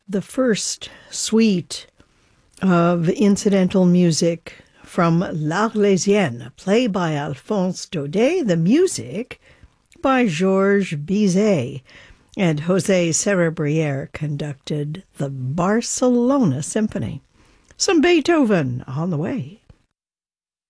the first suite of incidental music from L'Arlésienne, a play by Alphonse Daudet, the music by Georges Bizet, and José Cerebriere conducted the Barcelona Symphony. Some Beethoven on the way.